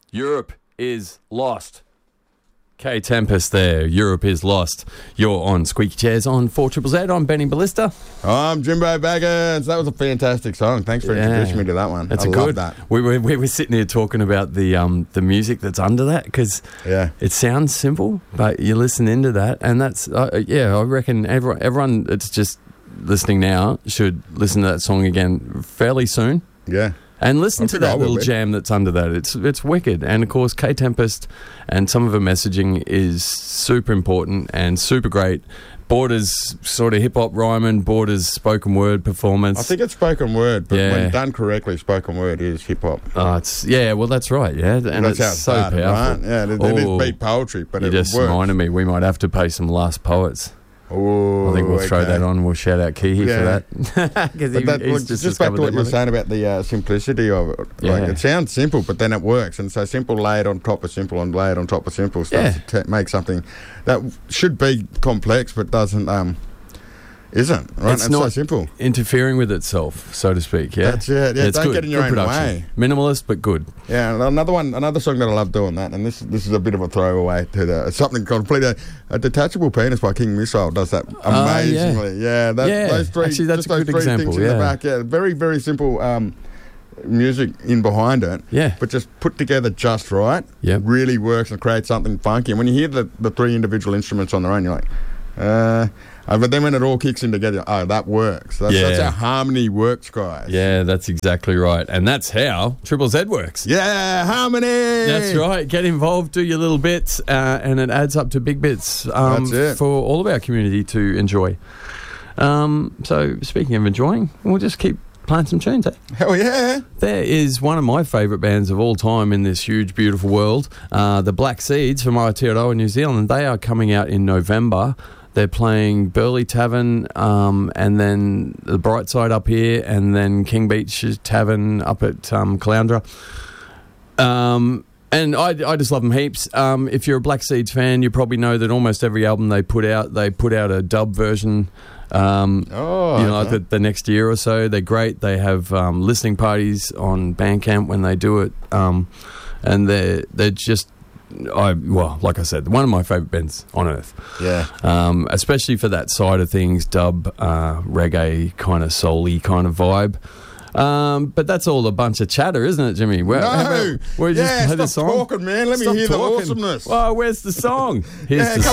Europe is lost. K Tempest there. Europe is lost. You're on Squeaky Chairs on 4ZZZ. I'm Benny Ballista. I'm Jimbo Baggins. That was a fantastic song. Thanks for introducing me to that one. That's I love that. We were sitting here talking about the music that's under that because it sounds simple, but you listen into that, and that's I reckon everyone that's just listening now should listen to that song again fairly soon. Yeah. And listen to that little jam that's under that. It's wicked. And, of course, K Tempest and some of her messaging is super important and super great. Borders sort of hip-hop rhyming, Borders spoken word performance. I think it's spoken word, but when done correctly, spoken word is hip-hop. Well, that's right, yeah. And that's it's so powerful. Right? Yeah, it is beat poetry, but it works. You just reminded me, we might have to pay some Last Poets. Oh, I think we'll throw that on. We'll shout out Kihi for that. Just back to what you were saying about the simplicity of it. Like, it sounds simple, but then it works. And so simple layered on top of simple and layered on top of simple starts to make something that should be complex but isn't. Right? It's not so simple. Interfering with itself, so to speak. Yeah, that's it. Yeah, don't get in your own way. Minimalist, but good. Yeah, another song that I love doing that, and this is a bit of a throwaway to something completely. A Detachable Penis by King Missile does that amazingly. Those three, actually, that's just a good those three example. things in the back. Yeah, very very simple. Music in behind it, but just put together just right. Really works and creates something funky. And when you hear the three individual instruments on their own, you're like, but then when it all kicks in together, that works. That's how harmony works, guys. Yeah, that's exactly right. And that's how Triple Z works. Yeah, harmony! That's right. Get involved, do your little bits, and it adds up to big bits for all of our community to enjoy. So, speaking of enjoying, we'll just keep playing some tunes, eh? Hell yeah! There is one of my favourite bands of all time in this huge, beautiful world, the Black Seeds from Aotearoa, New Zealand. They are coming out in November. They're playing Burleigh Tavern, and then the Bright Side up here, and then King Beach Tavern up at Caloundra. And I just love them heaps. If you're a Black Seeds fan, you probably know that almost every album they put out a dub version. Like the next year or so. They're great. They have listening parties on Bandcamp when they do it, and they're just. Like I said, one of my favourite bands on earth. Yeah. Especially for that side of things, dub, reggae, kind of soul-y kind of vibe. But that's all a bunch of chatter, isn't it, Jimmy? Stop talking, man. Let me hear the awesomeness. Well, where's the song? Here's the